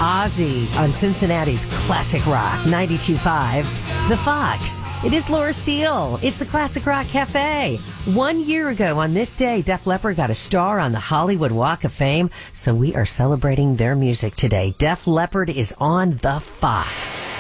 Ozzy on Cincinnati's Classic Rock 92.5. The Fox. It is Laura Steele. It's the Classic Rock Cafe. 1 year ago on this day, Def Leppard got a star on the Hollywood Walk of Fame, so we are celebrating their music today. Def Leppard is on The Fox.